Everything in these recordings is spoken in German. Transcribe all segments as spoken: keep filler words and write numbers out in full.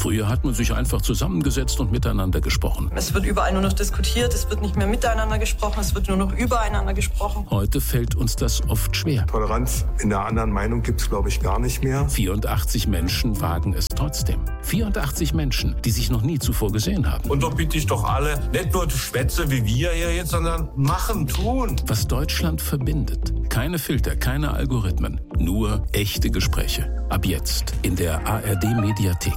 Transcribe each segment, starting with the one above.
Früher hat man sich einfach zusammengesetzt und miteinander gesprochen. Es wird überall nur noch diskutiert, es wird nicht mehr miteinander gesprochen, es wird nur noch übereinander gesprochen. Heute fällt uns das oft schwer. Toleranz in der anderen Meinung gibt es, glaube ich, gar nicht mehr. vierundachtzig Menschen wagen es trotzdem. vierundachtzig Menschen, die sich noch nie zuvor gesehen haben. Und doch bitte ich doch alle, nicht nur Schwätze wie wir hier jetzt, sondern machen, tun. Was Deutschland verbindet. Keine Filter, keine Algorithmen. Nur echte Gespräche. Ab jetzt in der A R D-Mediathek.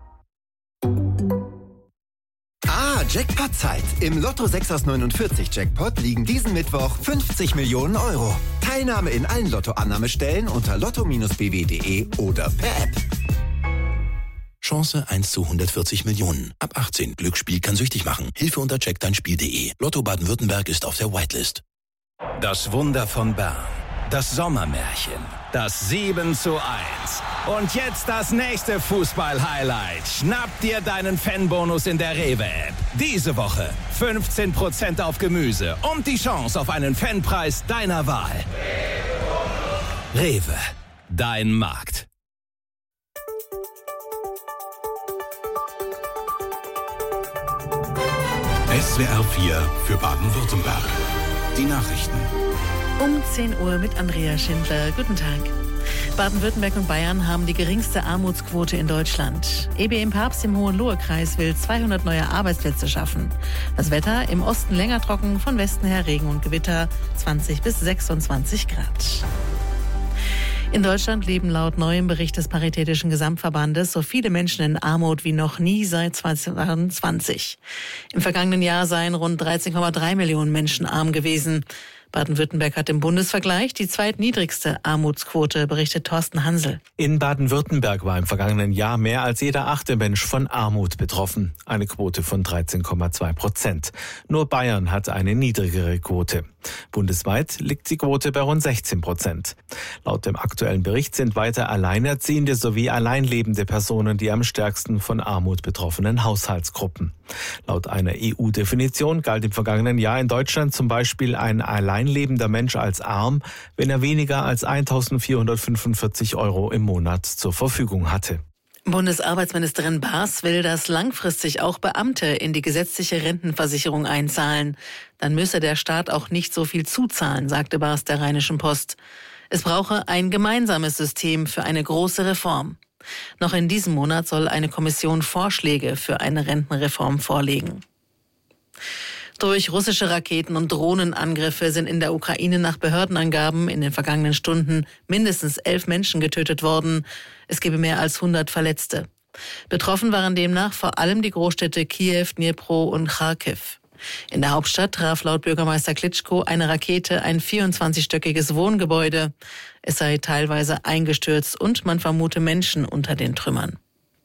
Ah, Jackpot-Zeit. Im Lotto sechs aus neunundvierzig Jackpot liegen diesen Mittwoch fünfzig Millionen Euro. Teilnahme in allen Lotto-Annahmestellen unter lotto b w punkt de oder per App. Chance eins zu hundertvierzig Millionen. Ab achtzehn. Glücksspiel kann süchtig machen. Hilfe unter check dein Spiel punkt de. Lotto Baden-Württemberg ist auf der Whitelist. Das Wunder von Bern. Das Sommermärchen. Das sieben zu eins. Und jetzt das nächste Fußball-Highlight. Schnapp dir deinen Fanbonus in der Rewe-App. Diese Woche fünfzehn Prozent auf Gemüse und die Chance auf einen Fanpreis deiner Wahl. Rewe. Dein Markt. S W R vier für Baden-Württemberg. Die Nachrichten. Um zehn Uhr mit Andrea Schindler. Guten Tag. Baden-Württemberg und Bayern haben die geringste Armutsquote in Deutschland. E B M Papst im Hohenlohe-Kreis will zweihundert neue Arbeitsplätze schaffen. Das Wetter im Osten länger trocken, von Westen her Regen und Gewitter, zwanzig bis sechsundzwanzig Grad. In Deutschland leben laut neuem Bericht des Paritätischen Gesamtverbandes so viele Menschen in Armut wie noch nie seit zweitausendzwanzig. Im vergangenen Jahr seien rund dreizehn Komma drei Millionen Menschen arm gewesen. Baden-Württemberg hat im Bundesvergleich die zweitniedrigste Armutsquote, berichtet Thorsten Hansel. In Baden-Württemberg war im vergangenen Jahr mehr als jeder achte Mensch von Armut betroffen. Eine Quote von dreizehn Komma zwei Prozent. Nur Bayern hat eine niedrigere Quote. Bundesweit liegt die Quote bei rund sechzehn Prozent. Laut dem aktuellen Bericht sind weiter Alleinerziehende sowie alleinlebende Personen die am stärksten von Armut betroffenen Haushaltsgruppen. Laut einer E U-Definition galt im vergangenen Jahr in Deutschland zum Beispiel ein alleinlebender Mensch als arm, wenn er weniger als eintausendvierhundertfünfundvierzig Euro im Monat zur Verfügung hatte. Bundesarbeitsministerin Baas will, dass langfristig auch Beamte in die gesetzliche Rentenversicherung einzahlen. Dann müsse der Staat auch nicht so viel zuzahlen, sagte Baas der Rheinischen Post. Es brauche ein gemeinsames System für eine große Reform. Noch in diesem Monat soll eine Kommission Vorschläge für eine Rentenreform vorlegen. Durch russische Raketen- und Drohnenangriffe sind in der Ukraine nach Behördenangaben in den vergangenen Stunden mindestens elf Menschen getötet worden. Es gebe mehr als hundert Verletzte. Betroffen waren demnach vor allem die Großstädte Kiew, Dnipro und Charkiw. In der Hauptstadt traf laut Bürgermeister Klitschko eine Rakete ein vierundzwanzigstöckiges Wohngebäude. Es sei teilweise eingestürzt und man vermute Menschen unter den Trümmern.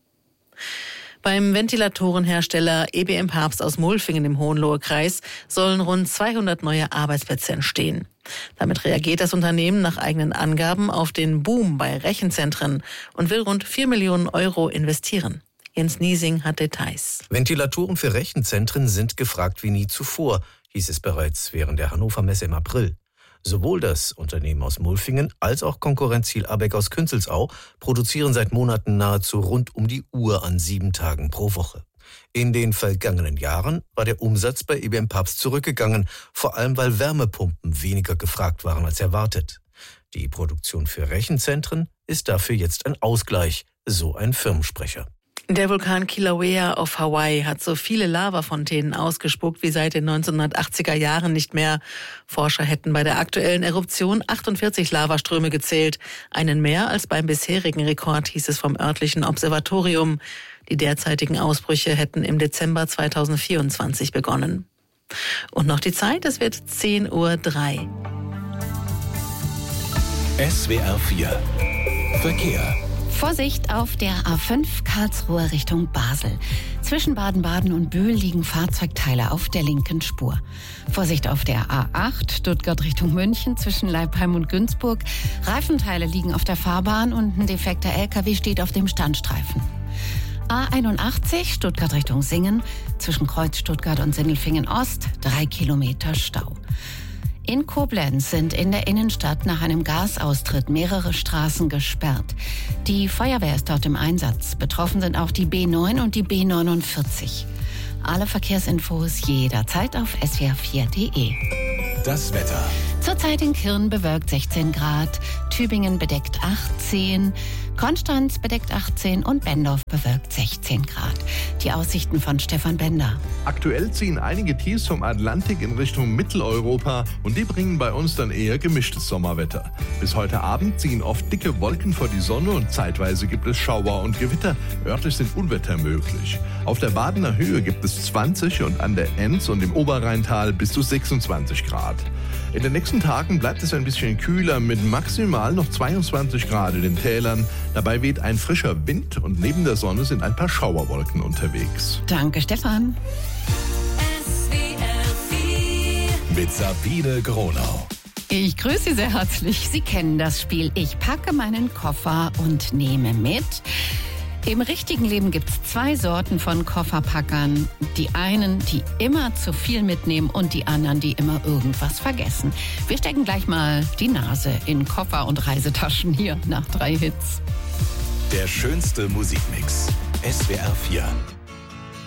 Beim Ventilatorenhersteller E B M Papst aus Mulfingen im Hohenlohe-Kreis sollen rund zweihundert neue Arbeitsplätze entstehen. Damit reagiert das Unternehmen nach eigenen Angaben auf den Boom bei Rechenzentren und will rund vier Millionen Euro investieren. Jens Niesing hat Details. Ventilatoren für Rechenzentren sind gefragt wie nie zuvor, hieß es bereits während der Hannover Messe im April. Sowohl das Unternehmen aus Mulfingen als auch Konkurrenzziel Abeck aus Künzelsau produzieren seit Monaten nahezu rund um die Uhr an sieben Tagen pro Woche. In den vergangenen Jahren war der Umsatz bei E B M Papst zurückgegangen, vor allem weil Wärmepumpen weniger gefragt waren als erwartet. Die Produktion für Rechenzentren ist dafür jetzt ein Ausgleich, so ein Firmensprecher. Der Vulkan Kilauea auf Hawaii hat so viele Lavafontänen ausgespuckt wie seit den neunzehnhundertachtziger Jahren nicht mehr. Forscher hätten bei der aktuellen Eruption achtundvierzig Lavaströme gezählt. Einen mehr als beim bisherigen Rekord, hieß es vom örtlichen Observatorium. Die derzeitigen Ausbrüche hätten im Dezember zweitausendvierundzwanzig begonnen. Und noch die Zeit, es wird zehn Uhr drei. S W R vier Verkehr. Vorsicht auf der A fünf Karlsruhe Richtung Basel. Zwischen Baden-Baden und Bühl liegen Fahrzeugteile auf der linken Spur. Vorsicht auf der A acht Stuttgart Richtung München zwischen Leipheim und Günzburg. Reifenteile liegen auf der Fahrbahn und ein defekter L K W steht auf dem Standstreifen. A einundachtzig Stuttgart Richtung Singen zwischen Kreuz Stuttgart und Sindelfingen Ost drei Kilometer Stau. In Koblenz sind in der Innenstadt nach einem Gasaustritt mehrere Straßen gesperrt. Die Feuerwehr ist dort im Einsatz. Betroffen sind auch die B neun und die B neunundvierzig. Alle Verkehrsinfos jederzeit auf s w r vier punkt d e. Das Wetter. Zurzeit in Kirn bewölkt sechzehn Grad, Tübingen bedeckt achtzehn, Konstanz bedeckt achtzehn und Bendorf bewölkt sechzehn Grad. Die Aussichten von Stefan Bender. Aktuell ziehen einige Tiefs vom Atlantik in Richtung Mitteleuropa und die bringen bei uns dann eher gemischtes Sommerwetter. Bis heute Abend ziehen oft dicke Wolken vor die Sonne und zeitweise gibt es Schauer und Gewitter. Örtlich sind Unwetter möglich. Auf der Badener Höhe gibt es zwanzig und an der Enz und im Oberrheintal bis zu sechsundzwanzig Grad. In den nächsten Tagen bleibt es ein bisschen kühler mit maximal noch zweiundzwanzig Grad in den Tälern. Dabei weht ein frischer Wind und neben der Sonne sind ein paar Schauerwolken unterwegs. Danke, Stefan. Mit Sabine Gronau. Ich grüße Sie sehr herzlich. Sie kennen das Spiel. Ich packe meinen Koffer und nehme mit. Im richtigen Leben gibt es zwei Sorten von Kofferpackern. Die einen, die immer zu viel mitnehmen und die anderen, die immer irgendwas vergessen. Wir stecken gleich mal die Nase in Koffer und Reisetaschen hier nach drei Hits. Der schönste Musikmix. S W R vier.